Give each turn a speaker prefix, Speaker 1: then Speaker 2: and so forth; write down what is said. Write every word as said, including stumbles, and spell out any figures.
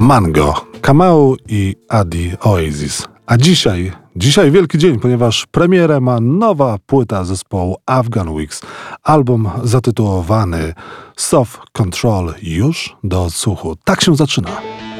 Speaker 1: Mango, Kamau i Adi Oasis. A dzisiaj, dzisiaj wielki dzień, ponieważ premierę ma nowa płyta zespołu Afghan Wigs. Album zatytułowany Soft Control już do odsłuchu. Tak się zaczyna.